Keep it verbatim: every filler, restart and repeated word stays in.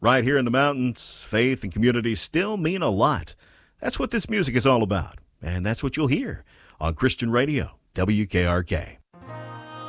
Right here in the mountains, faith and community still mean a lot. That's what this music is all about, and that's what you'll hear on Christian Radio, W K R K.